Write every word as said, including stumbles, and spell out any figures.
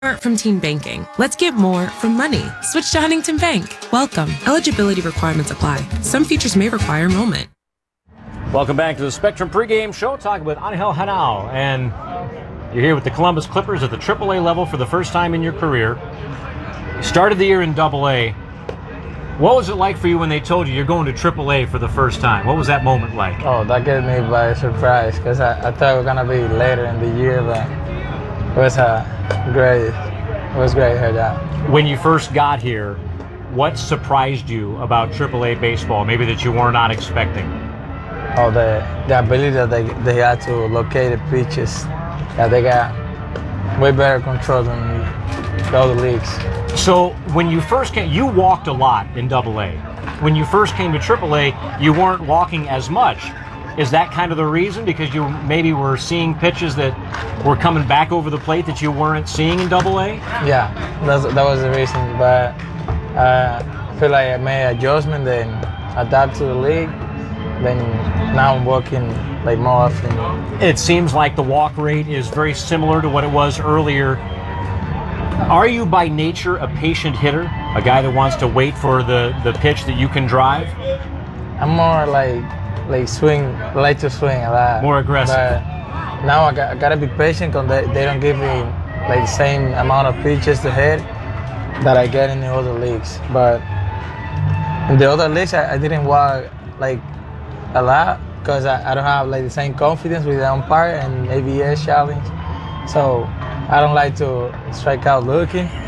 From Team Banking. Let's get more from money. Switch to Huntington Bank. Welcome. Eligibility requirements apply. Some features may require enrollment. Welcome back to the Spectrum pregame show. Talking with Angel Henao, and you're here with the Columbus Clippers at the triple A level for the first time in your career. You started the year in double A. What was it like for you when they told you you're going to triple A for the first time? What was that moment like? Oh, that gave me by surprise because I, I thought it was gonna be later in the year, but it was a great. It was great to hear that. When you first got here, what surprised you about triple A baseball? Maybe that you were not expecting. Oh, the the ability that they they had to locate the pitches. Yeah, they got way better control than the other leagues. So when you first came, you walked a lot in double A. When you first came to triple A, you weren't walking as much. Is that kind of the reason? Because you maybe were seeing pitches that were coming back over the plate that you weren't seeing in double A? Yeah, that's, that was the reason. But uh, I feel like I made an adjustment and adapt to the league. Then now I'm walking like more often. It seems like the walk rate is very similar to what it was earlier. Are you by nature a patient hitter? A guy that wants to wait for the, the pitch that you can drive? I'm more like like swing, like to swing a lot. More aggressive. But now I, got, I gotta be patient because they, they don't give me like the same amount of pitches to hit that I get in the other leagues. But in the other leagues, I, I didn't walk like a lot because I, I don't have like the same confidence with the umpire and A B S challenge. So I don't like to strike out looking.